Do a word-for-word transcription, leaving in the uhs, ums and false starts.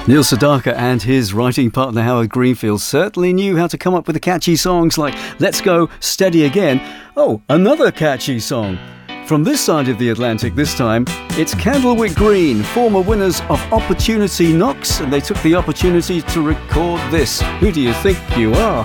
Neil Sedaka and his writing partner Howard Greenfield certainly knew how to come up with the catchy songs like Let's Go Steady Again. Oh, another catchy song. From this side of the Atlantic this time, it's Candlewick Green, former winners of Opportunity Knocks, and they took the opportunity to record this. Who do you think you are?